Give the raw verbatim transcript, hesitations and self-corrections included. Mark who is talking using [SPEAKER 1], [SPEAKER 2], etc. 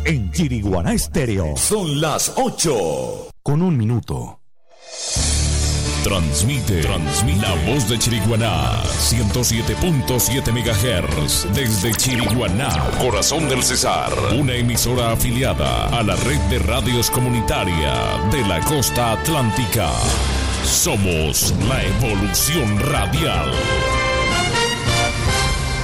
[SPEAKER 1] en Chiriguaná Estéreo.
[SPEAKER 2] Son las ocho.
[SPEAKER 1] Con un minuto.
[SPEAKER 2] Transmite, transmite la voz de Chiriguaná, ciento siete punto siete megahertz, desde Chiriguaná, corazón del Cesar, una emisora afiliada a la red de radios comunitaria de la costa atlántica. Somos la evolución radial.